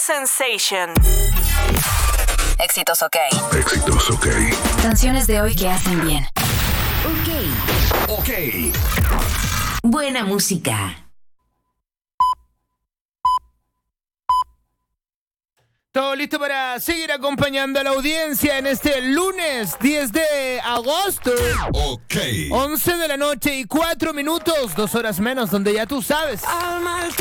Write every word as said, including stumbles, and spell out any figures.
Sensation. Éxitos OK. Éxitos OK. Canciones de hoy que hacen bien. OK. OK. Buena música. Todo listo para seguir acompañando a la audiencia en este lunes diez de agosto. OK. once de la noche y cuatro minutos, dos horas menos, donde ya tú sabes.